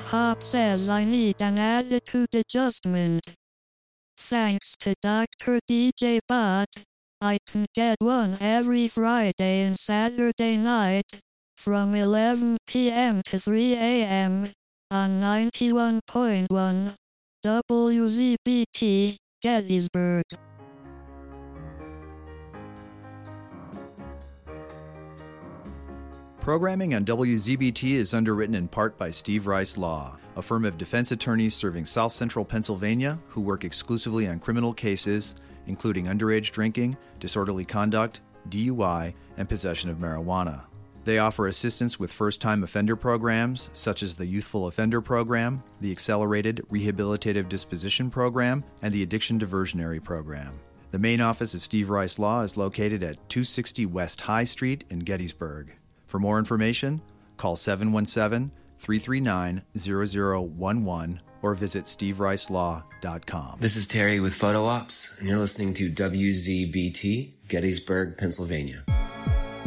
cop says I need an attitude adjustment. Thanks to Dr. DJ Bot, I can get one every Friday and Saturday night from 11 p.m. to 3 a.m. on 91.1 WZBT, Gettysburg. Programming on WZBT is underwritten in part by Steve Rice Law, a firm of defense attorneys serving South Central Pennsylvania who work exclusively on criminal cases, including underage drinking, disorderly conduct, DUI, and possession of marijuana. They offer assistance with first-time offender programs, such as the Youthful Offender Program, the Accelerated Rehabilitative Disposition Program, and the Addiction Diversionary Program. The main office of Steve Rice Law is located at 260 West High Street in Gettysburg. For more information, call 717-339-0011 or visit SteveRiceLaw.com. This is Terry with Photo Ops, and you're listening to WZBT, Gettysburg, Pennsylvania.